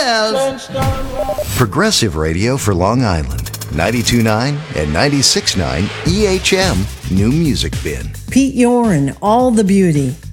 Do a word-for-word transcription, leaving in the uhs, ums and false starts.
themselves. Progressive radio for Long Island. ninety-two point nine and ninety-six point nine E H M New Music Bin. Pete Yor and All the Beauty.